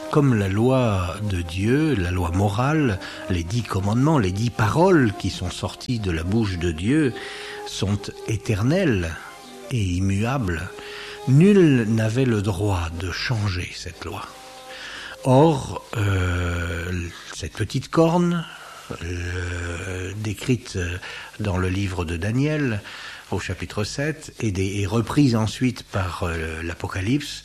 comme la loi de Dieu, la loi morale, les 10 commandements, les 10 paroles qui sont sorties de la bouche de Dieu sont éternelles et immuables, nul n'avait le droit de changer cette loi. Or, cette petite corne, décrite dans le livre de Daniel, au chapitre 7, et reprise ensuite par l'Apocalypse,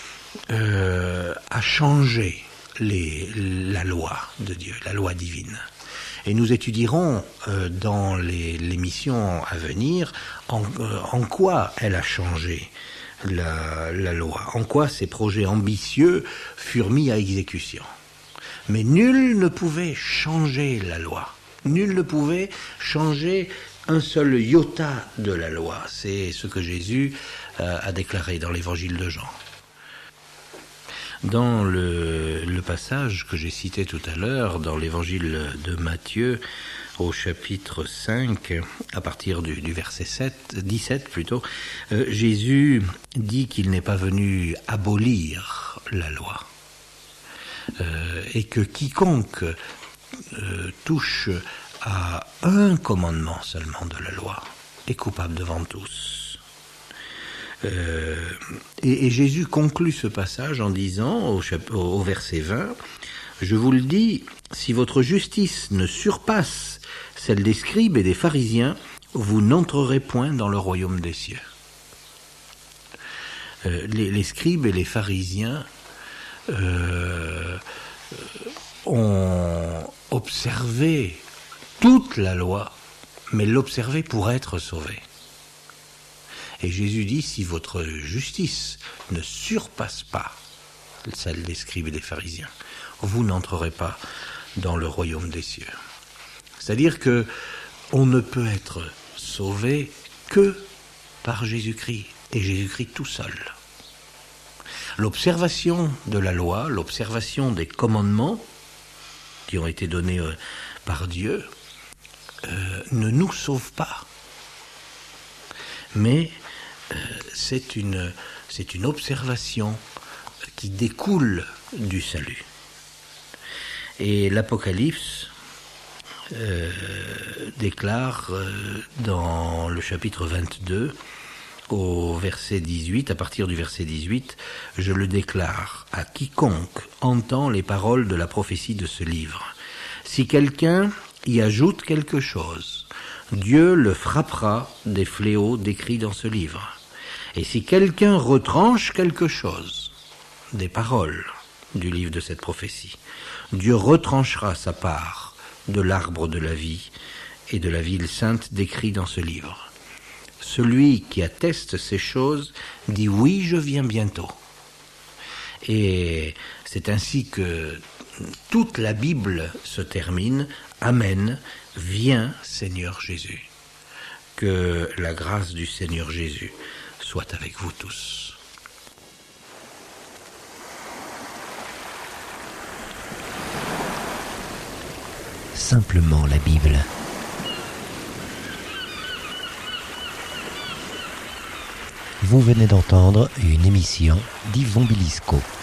a changé la loi de Dieu, la loi divine. Et nous étudierons dans l'émission à venir en quoi elle a changé la loi, en quoi ces projets ambitieux furent mis à exécution. Mais nul ne pouvait changer la loi. Nul ne pouvait changer un seul iota de la loi. C'est ce que Jésus a déclaré dans l'évangile de Jean. Dans le passage que j'ai cité tout à l'heure, dans l'évangile de Matthieu, au chapitre 5, à partir du verset 17 plutôt, Jésus dit qu'il n'est pas venu abolir la loi. Et que quiconque touche à un commandement seulement de la loi est coupable devant tous. Et Jésus conclut ce passage en disant au verset 20, « Je vous le dis, si votre justice ne surpasse celle des scribes et des pharisiens, vous n'entrerez point dans le royaume des cieux. » Les scribes et les pharisiens ont observé toute la loi, mais l'observer pour être sauvé. Et Jésus dit, si votre justice ne surpasse pas celle des scribes et des pharisiens, vous n'entrerez pas dans le royaume des cieux. C'est-à-dire que on ne peut être sauvé que par Jésus-Christ, et Jésus-Christ tout seul. L'observation de la loi, l'observation des commandements qui ont été donnés par Dieu ne nous sauve pas. Mais c'est une observation qui découle du salut. Et l'Apocalypse déclare dans le chapitre 22, au verset 18, à partir du verset 18, « Je le déclare à quiconque entend les paroles de la prophétie de ce livre. Si quelqu'un y ajoute quelque chose, Dieu le frappera des fléaux décrits dans ce livre. Et si quelqu'un retranche quelque chose, des paroles du livre de cette prophétie, Dieu retranchera sa part de l'arbre de la vie et de la ville sainte décrits dans ce livre. Celui qui atteste ces choses dit oui, je viens bientôt. » Et c'est ainsi que toute la Bible se termine. Amen, viens Seigneur Jésus. Que la grâce du Seigneur Jésus soit avec vous tous. Simplement la Bible. Vous venez d'entendre une émission d'Yvon Bilisco.